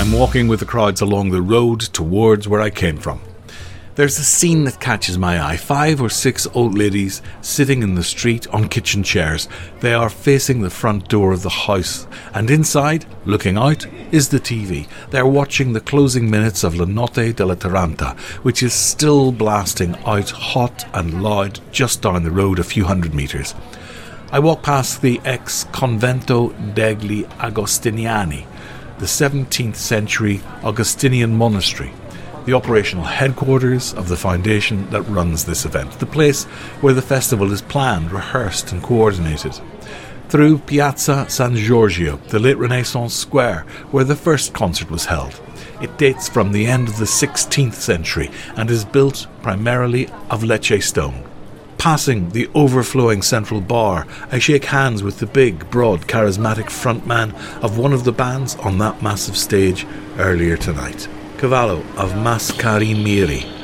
I'm walking with the crowds along the road towards where I came from. There's a scene that catches my eye. 5 or 6 old ladies sitting in the street on kitchen chairs. They are facing the front door of the house, and inside, looking out, is the TV. They're watching the closing minutes of La Notte della Taranta, which is still blasting out hot and loud just down the road a few hundred metres. I walk past the ex-Convento degli Agostiniani, the 17th century Augustinian monastery, the operational headquarters of the foundation that runs this event, the place where the festival is planned, rehearsed and coordinated. Through Piazza San Giorgio, the late Renaissance square where the first concert was held. It dates from the end of the 16th century and is built primarily of Lecce stone. Passing the overflowing central bar, I shake hands with the big, broad, charismatic frontman of one of the bands on that massive stage earlier tonight. Cavallo of Mascarimiri.